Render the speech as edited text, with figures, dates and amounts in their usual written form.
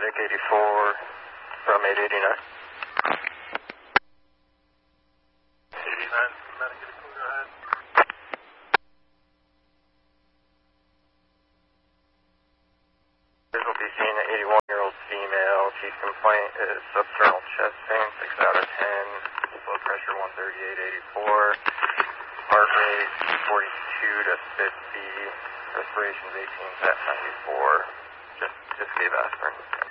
Medic 84 from 889. 89, Medic 84, go ahead. This will be seeing an 81-year-old female. Chief complaint is substernal chest pain, 6 out of 10. Blood pressure 138/84. Heart rate 42 to 50. Respirations 18 at 94. Just gave aspirin.